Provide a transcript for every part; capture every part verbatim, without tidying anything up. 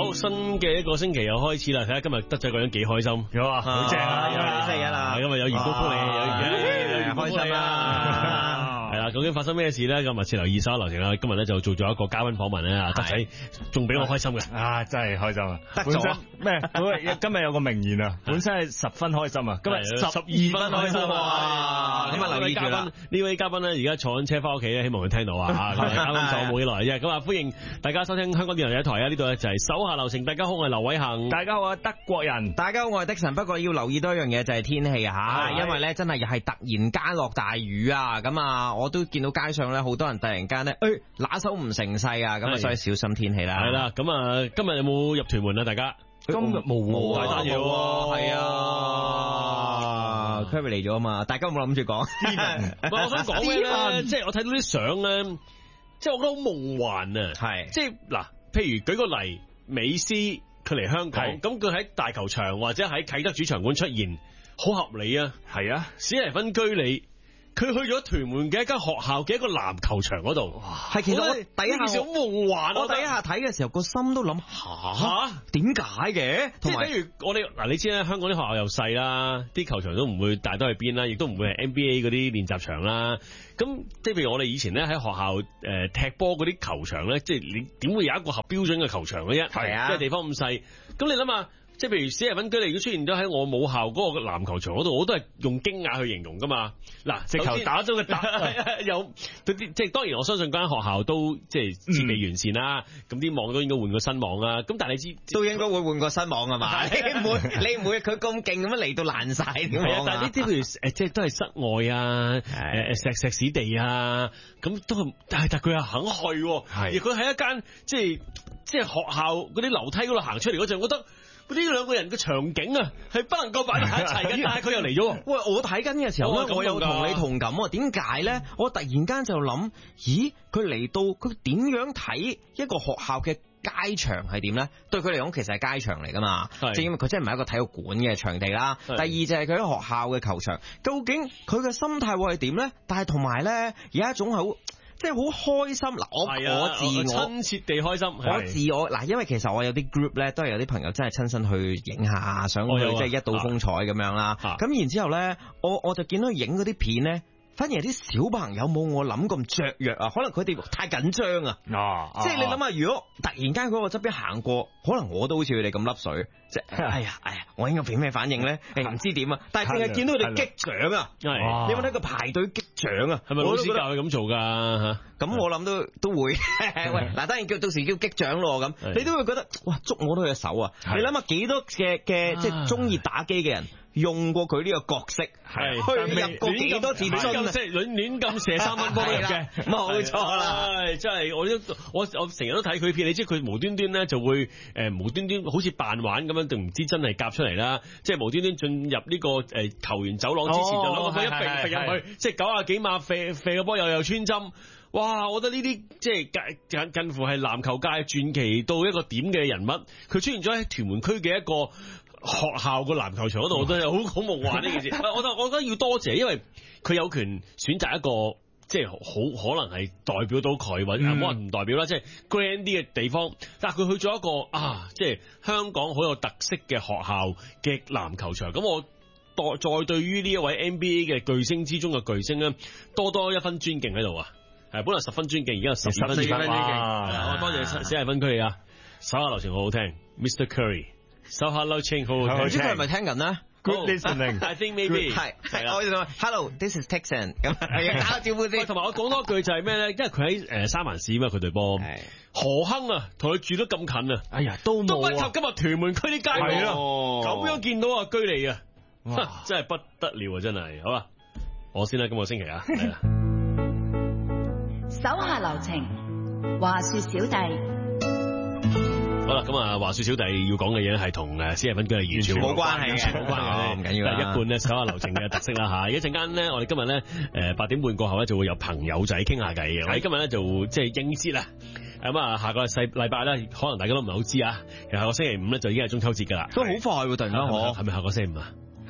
好，新嘅一個星期又開始啦，睇下今日德仔個樣幾開心。 有啊，好正啊，因為星期一啦， 今日有員工福利，有員工福利，開心啦。係啦，究竟發生咩事咧？咁密切留意收流程啦。今日咧就做咗一個嘉賓訪問咧，德仔仲俾我開心嘅。 啊，真係開心啊！得咗咩？今日有個名言啊，本身係十分開心啊，今日十二分開心啊！ 咁啊，留意嘉賓呢位嘉賓咧，而家坐緊車翻屋企咧，希望佢聽到啊。啱啱走冇幾耐啫。咁啊，歡迎大家收聽香港電台第一台啊！呢度咧就係手下留情。大家好，我係劉偉恒。 大家好，我係德國人。 大家好，我係的神。不過要留意多一樣嘢就係天氣啊吓，因為咧真係又係突然間落大雨啊！咁啊，我都見到街上咧好多人突然間咧，誒，拿手唔成勢啊！咁啊，所以小心天氣啦。 係啦，咁啊，今日有冇入屯門啊？大家今日冇大單嘢喎， 係啊 ，Kerry 嚟咗啊嘛，大家有冇諗住講？ 唔係，我想講咩咧？即係我睇到啲相咧，即係我覺得好夢幻啊！係，即係嗱，譬如舉個例，美斯佢嚟香港，咁佢喺大球場或者喺啟德主場館出現，好合理啊！係啊，史提芬居里。佢去咗屯門嘅一間學校嘅一個籃球場嗰度， 係其實我第一下好夢幻， 我第一下睇嘅時候個心都諗吓點解嘅？ 即係比如我哋嗱，你知啦，香港啲學校又細啦，啲球場都唔會大多去邊啦，亦都唔會係 N B A 嗰啲練習場啦。咁即係譬如我哋以前咧喺學校誒踢波嗰啲球場咧，即係你點會有一個合標準嘅球場嘅啫？係啊，即係地方咁細，咁你諗下。即係譬如史提芬居里如果出現咗喺我母校嗰個籃球場嗰度，我都係用驚訝去形容噶嘛。嗱，直球打咗個打，有啲即係當然我相信間學校都即係設備完善啦，咁啲網都應該換個新網啦。咁但係你知都應該會換個新網係嘛？你唔會你唔會佢咁勁咁樣嚟到爛晒點樣？ 但係呢啲譬如誒即係都係室外啊，誒誒石石屎地啊，咁都係但係但係佢又肯去，而佢喺一間即係即係學校嗰啲樓梯嗰度行出嚟嗰陣，我覺得。呢兩個人嘅場景啊，係不能夠擺埋一齊嘅，但係佢又嚟咗。喂， 我睇緊嘅時候咧，我有同你同感啊。點解咧？我突然間就諗，咦，佢嚟到佢點樣睇一個學校嘅街場係點咧？對佢嚟講，其實係街場嚟噶嘛，正因為佢真係唔係一個體育館嘅場地啦。第二就係佢喺學校嘅球場，究竟佢嘅心態會係點咧？但係同埋咧，有一種好。即係好開心嗱，我、啊、我自我親切地開心， 我自我嗱，因為其實我有啲 group 咧，都係有啲朋友真係親身去影下，想去即係一睹風采咁樣啦。咁、啊、然之後咧，我我就見到佢影嗰啲片咧。反而啲小朋友冇我諗咁雀躍啊，可能佢哋太緊張啊，即係你諗下，如果突然間嗰個側邊行過，可能我都好似佢哋咁粒水，即係哎呀哎呀，我應該俾咩反應咧？誒唔知點啊，但係淨係見到佢哋擊掌啊，你有冇睇過排隊擊掌啊？係咪老師教佢咁做噶吓？咁我諗都都會，喂嗱，當然叫到時叫擊掌咯咁，你都會覺得哇，捉我都有手啊！你諗下幾多嘅嘅即係中意打機嘅人。用過佢呢個角色，係去入過幾多次樽啊？即係亂亂咁射三分波入嘅，冇錯啦！唉，真係我都我我成日都睇佢片，你知佢無端端咧就會誒、呃、無端端好似扮玩咁樣，定唔知真係夾出嚟啦？即係無端端進入呢、這個誒、呃、球員走廊之前、哦、就攞個波一揈揈入去，即係九啊幾碼射射個波又又穿針。哇！我覺得呢啲即係近近乎係籃球界傳奇到一個點嘅人物，佢出現咗喺屯門區嘅一個。學校個籃球場嗰度，我都係好好夢幻呢件事。我覺得我覺得要多謝，因為佢有權選擇一個即係好可能係代表到佢，或者冇人唔代表啦，即係 grand 啲嘅地方。但係佢去咗一個啊，即係香港好有特色嘅學校嘅籃球場。咁我再再對於呢一位 N B A 嘅巨星之中嘅巨星咧，多多一分尊敬喺度啊！係本來十分尊敬，而家有十二分尊敬。我多謝史提芬居里啊！手下留情好好聽 ，Mister Curry。手下留情好好聽，唔知佢係咪聽緊咧 ？Good listening，I think maybe 係係我哋話 Hello，this is Texan 咁係啊，打個招呼先。 同埋我講多句就係咩咧？因為佢喺誒三藩市嘛，佢隊波何亨啊，同佢住得咁近啊！哎呀，都冇啊！都不及今日屯門區啲街坊咁樣見到啊居里啊，真係不得了啊！真係好啊！我先啦，今個星期啊， 手下留情，話說小弟。 好啦，咁啊，話說小弟要講嘅嘢係同誒史提芬居里完全冇關係嘅， 冇關係，唔緊要啦。一貫咧手下留情嘅特色啦吓。一陣間咧，我哋今日咧誒八點半過後咧就會有朋友仔傾下偈嘅。我哋今日咧就即係應節啦。咁啊，下個禮禮拜咧，可能大家都唔係好知啊。其實下個星期五咧就已經係中秋節噶啦。 都好快喎，突然間我係咪下個星期五啊？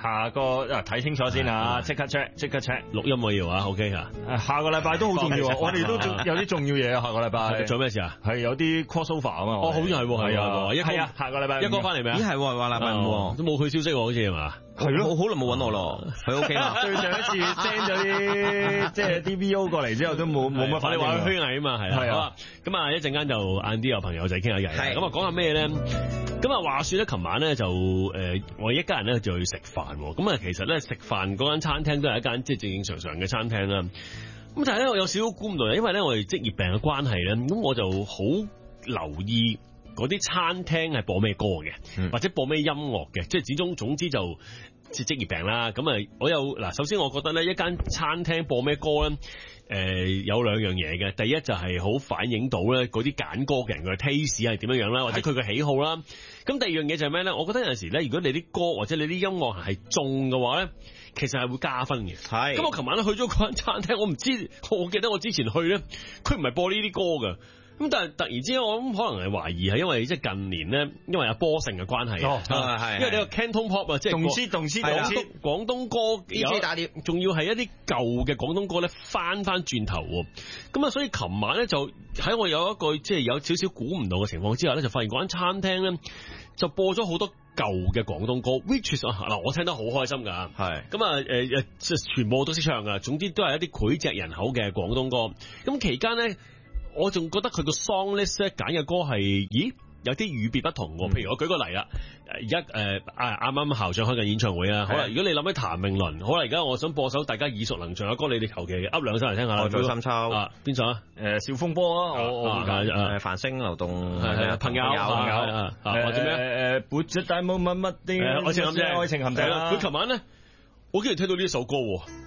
下個啊睇清楚先啊，即刻 check， 即刻 check。 錄音我要啊 ，OK 啊。 下個禮拜都好重要啊，我哋都有啲重要嘢啊，下個禮拜。 做咩事啊？ 係有啲 crossover 啊嘛。 哦，好似係，係啊，一個下個禮拜一哥翻嚟未啊？ 咦係喎，話禮拜五都冇佢消息喎，好似係嘛？ 係咯，好耐冇揾我咯，佢 OK 嘛？ 對上一次 send 咗啲即係 D V O 過嚟之後都冇冇乜反應。 你話佢虛偽啊嘛，係係啊。 咁啊一陣間就晏啲有朋友仔傾下偈。咁啊講下咩咧？咁啊話説咧，琴晚咧就誒我一家人咧就去食飯。咁啊其實咧食飯嗰間餐廳都係一間即係正正常常嘅餐廳啦。咁但係咧我有少少估唔到，因為咧我哋職業病嘅關係咧，咁我就好留意嗰啲餐廳係播咩歌嘅，嗯、或者播咩音樂嘅，即係始終總之就即係職業病啦。咁啊，我有嗱，首先我覺得咧，一間餐廳播咩歌咧，誒、呃、有兩樣嘢嘅。第一就係好反映到咧嗰啲揀歌嘅人嘅 taste 係點樣樣啦，或者佢嘅喜好啦。咁第二樣嘢就係咩咧？我覺得有陣時咧，如果你啲歌或者你啲音樂係中嘅話咧，其實係會加分嘅。係。咁我琴晚咧去咗嗰間餐廳，我唔知，我記得我之前去咧，佢唔係播呢啲歌㗎。咁但係突然之間，我諗可能係懷疑係因為即係近年咧，因為阿波城嘅關係， 哦係，因為呢個 Canton Pop 啊，即係動詞動詞動詞廣東歌，D J 打碟，仲要係一啲舊嘅廣東歌咧翻翻轉頭喎。咁啊，所以琴晚咧就喺我有一個即係有少少估唔到嘅情況之下咧，就發現嗰間餐廳咧就播咗好多舊嘅廣東歌 ，which is 嗱我聽得好開心㗎，係咁啊誒誒，即係全部都識唱㗎，總之都係一啲膾炙人口嘅廣東歌。咁期間咧。我仲覺得佢個 song list 咧揀嘅歌係，咦有啲與別不同喎。譬如我舉個例啦，而家誒啊啱啱校長開緊演唱會啊，好啦，如果你諗起譚詠麟，好啦，而家我想播首大家耳熟能詳嘅歌，你哋求其噏兩首嚟聽下啦。 愛在深秋啊，邊首啊？ 誒小風波啊，我我誒繁星流動係係朋友朋友啊，或者咩誒撥著大霧乜乜啲愛情陷阱愛情陷阱啦。 佢琴晚咧，我竟然聽到呢一首歌。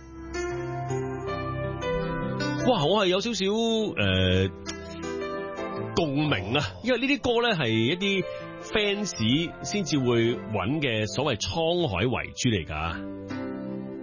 哇！我係有少少誒共鳴啊，因為呢啲歌咧係一啲 fans 先至會揾嘅所謂滄海遺珠嚟㗎。